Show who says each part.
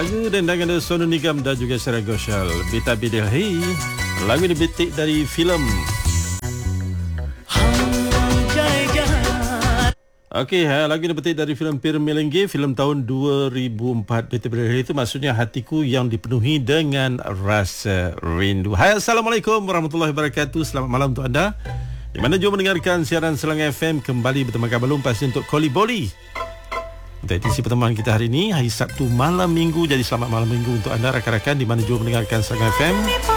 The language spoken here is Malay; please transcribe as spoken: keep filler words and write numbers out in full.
Speaker 1: Lagu dendangan dari Sonu Nigam dan juga Sarah Ghoshal, Beta Bidilhi. Lagu ini betik dari filem. Okey, ha, lagu ini betik dari filem Pir Melengge, filem tahun dua ribu empat. Beta Bidilhi itu maksudnya hatiku yang dipenuhi dengan rasa rindu. Hai, Assalamualaikum warahmatullahi wabarakatuh. Selamat malam untuk anda, di mana jom mendengarkan siaran Selang F M kembali bertemu kabar belum pasti untuk Koli Boli. Untuk edisi pertemuan kita hari ini, hari Sabtu malam minggu. Jadi selamat malam minggu untuk anda rakan-rakan di mana jom mendengarkan Selang F M.